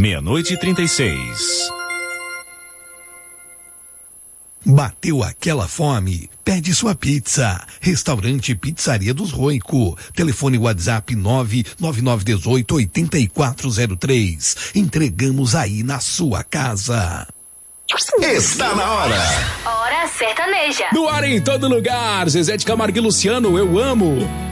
0000000000000000000000000000000000000000000000000000000000000000000000000000000000000000000000000000000000000000000000000000000000000000000000000000000000000000000000000000000000000000000000000000000000000000000000000000000000000000e Pegue sua pizza. Restaurante Pizzaria dos Roico. Telefone WhatsApp 99918-8403. Entregamos aí na sua casa. Está na hora. Hora sertaneja. No ar em todo lugar. Zezé de Camargo e Luciano, eu amo.